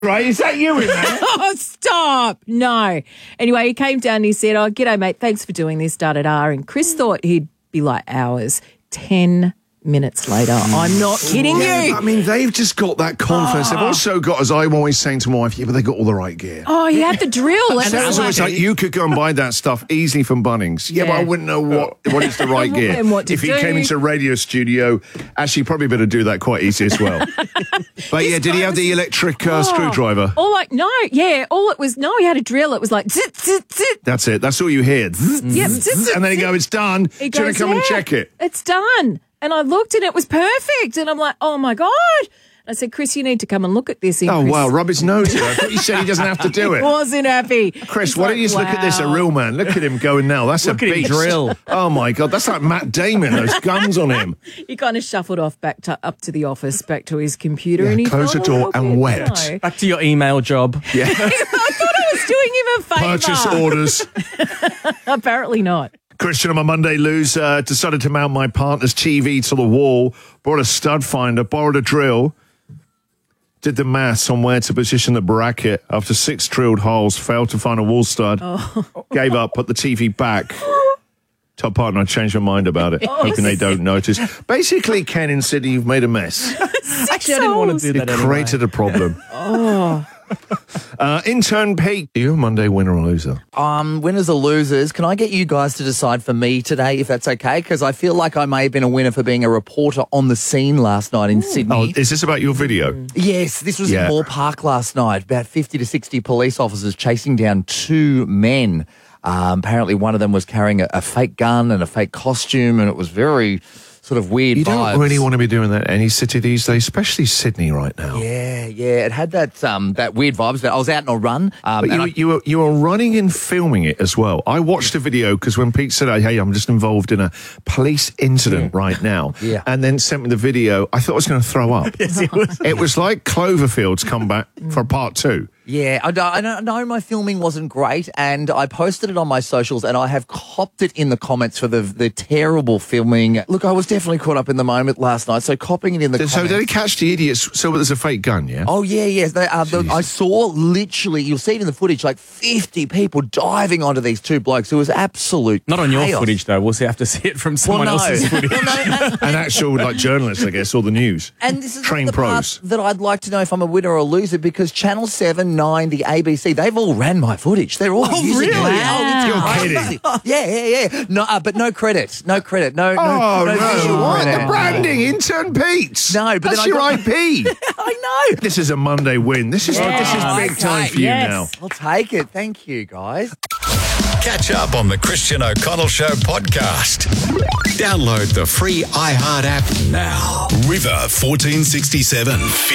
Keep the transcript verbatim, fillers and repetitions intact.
Right, is that you in there? Oh, stop. No. Anyway, he came down and he said, oh, g'day, mate. Thanks for doing this, da-da-da. And Chris thought he'd be like hours. Ten minutes later. I'm not kidding Yeah, you. I mean, they've just got that confidence. They've also got, as I'm always saying to my wife, yeah, but they got all the right gear. Oh, he had the drill. It And was as always, like, you could go and buy that stuff easily from Bunnings. Yeah, Yeah. but I wouldn't know what, what is the right gear. And what to if he do. came into a radio studio, actually, probably better do that quite easy as well. But yeah, did he have the electric uh, Oh. screwdriver? All like, no, yeah, all it was, no, he had a drill. It was like, zit, zit, zit. That's it. That's all you hear. Yep, zit, zit, And then he zit. go, it's done. He Do you want goes, to come and "Yeah, check it? It's done. And I looked and it was perfect. And I'm like, oh my God. I said, Chris, you need to come and look at this. And Oh, Chris wow, rub his nose here. I thought you said he doesn't have to do it. wasn't happy. Chris, He's why like, don't you just look at this, a wow. real man? Look at him going now. That's Look a at him beast. drill. Oh, my God. That's like Matt Damon, those guns on him. He kind of shuffled off back to up to the office, back to his computer, Yeah, and he close felt the a door little and bit, wept. you know. Back to your email job. Yeah. I thought I was doing him a favour. Purchase orders. Apparently not. Christian on my Monday lose uh, decided to mount my partner's T V to the wall, brought a stud finder, borrowed a drill, did the maths on where to position the bracket. After six drilled holes, failed to find a wall stud, Oh. gave up, put the T V back. Top partner, I changed my mind about it, hoping they don't notice. Basically, Ken in Sydney, you've made a mess. Actually, I didn't want to do You've that anyway. created a problem. oh. Uh, intern Pete, are you a Monday winner or loser? Um, winners or losers, can I get you guys to decide for me today, if that's okay? Because I feel like I may have been a winner for being a reporter on the scene last night in Oh, Sydney. is this about your video? Yes, this was Yeah. in Moore Park last night. About fifty to sixty police officers chasing down two men. Um, apparently one of them was carrying a, a fake gun and a fake costume, and it was very sort of weird You vibes. don't really want to be doing that in any city these days, especially Sydney right now. Yeah, yeah, it had that um, that weird vibes. I was out on a run. Um, But and you, I- you, were, you were running and filming it as well. I watched the video because when Pete said, hey, I'm just involved in a police incident right now, Yeah. and then sent me the video, I thought I was going to throw up. Yes, it was. It was like Cloverfield's come back for part two. Yeah, I, don't- I don't know my filming wasn't great, and I posted it on my socials, and I have copped it in the comments for the the terrible filming. Look, I was definitely caught up in the moment last night, so copping it in the So comments. did he catch the idiots? So there's a fake gun, yeah? Oh, yeah, yes. They, uh, the, I saw literally, you'll see it in the footage, like fifty people diving onto these two blokes. It was absolute Not on your chaos. footage, though. We'll have to see it from Well, someone no. else's footage. Well, no, and, An actual like journalist, I guess, or the news. and this is Trained the pros. part that I'd like to know if I'm a winner or a loser, because Channel seven, nine, the A B C, they've all ran my footage. They're all Oh, using it. really? Wow. You're Crazy. Yeah, yeah, yeah. No, uh, but no credit. No credit. No, no, Oh, no, no. visual What? credit. The branding, intern Pete's. No, but then That's I your got- I P. I know. This is a Monday win. This is, Yeah. this is big time for you Yes. now. I'll take it. Thank you, guys. Catch up on the Christian O'Connell Show podcast. Download the free iHeart app now. River fourteen sixty-seven.